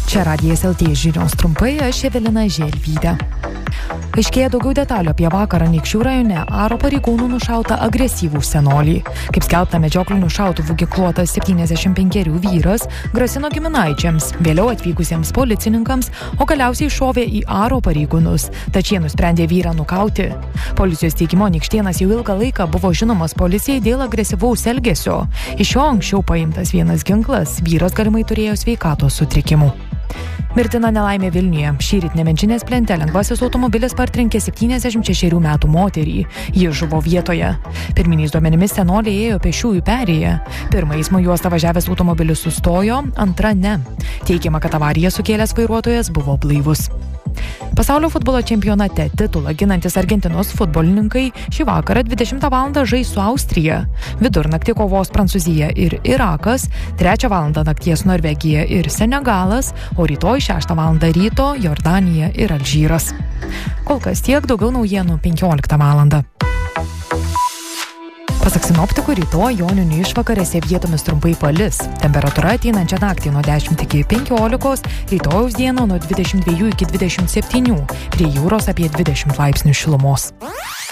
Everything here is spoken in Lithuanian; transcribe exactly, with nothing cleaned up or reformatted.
Čia Radijas L T žinios trumpai, aš Evelina Želvytė. Aiškėja daugiau detalių apie vakarą Anykščių rajone Aro pareigūnų nušautą agresyvų senolį. Kaip skelbta, medžiokliniu šautuvu ginkluotas septyniasdešimt penkerių vyras grasino giminaičiams, vėliau atvykusiems policininkams, o galiausiai šovė į Aro pareigūnus, tačiau jie nusprendė vyrą nukauti. Policijos teigimu, Anykštėnas jau ilgą laiką buvo žinomas policijai dėl agresyvaus elgesio. Iš jo anksčiau paimtas vienas ginklas, vyras galimai turėjo sveikatos sutrikimų. Mirtina nelaimė Vilniuje. Šįryt Nemenčinės plente lengvasis automobilis partrenkė septyniasdešimt šešerių metų moterį. Ji žuvo vietoje. Pirminiais duomenimis senolė ėjo pėsčiųjų perėją. Pirmą eismo juostą važiavęs automobilis sustojo, antra ne. Teigiama, kad avariją sukėlęs vairuotojas buvo blaivus. Pasaulio futbolo čempionate titulą ginantis Argentinos futbolininkai šį vakarą dvidešimtą valandą žais su Austrija. Vidurnaktį kovos Prancūzija ir Irakas, trečią valandą nakties Norvegija ir Senegalas, o rytoj šeštą valandą ryto Jordanija ir Alžyras. Kol kas tiek, daugiau naujienų penkioliktą valandą. Pasak sinoptikų, rytoj joninių išvakarėse vietomis trumpai palis. Temperatūra ateinančią naktį nuo dešimt iki penkiolikos, rytojaus dieną nuo dvidešimt dviejų iki dvidešimt septynių, prie jūros apie dvidešimt laipsnių šilumos.